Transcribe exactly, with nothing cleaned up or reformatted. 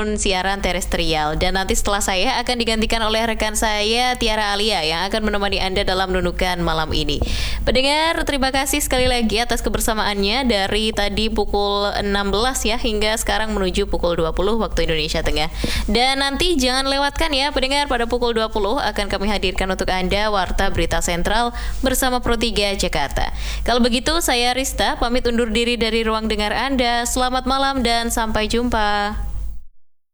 maupun siaran terestrial. Dan nanti setelah saya akan digantikan oleh rekan saya Tiara Alia yang akan menemani Anda dalam Nunukan malam ini. Pendengar, terima kasih sekali lagi atas kebersamaannya dari tadi pukul enam belas ya hingga sekarang menuju pukul dua puluh waktu Indonesia Tengah. Dan nanti jangan lewatkan ya pendengar, pada pukul dua puluh akan kami hadirkan untuk Anda Warta Berita Sentral bersama Pro tiga Jakarta. Kalau begitu saya Rista pamit undur diri dari ruang dengar Anda. Selamat malam dan sampai jumpa.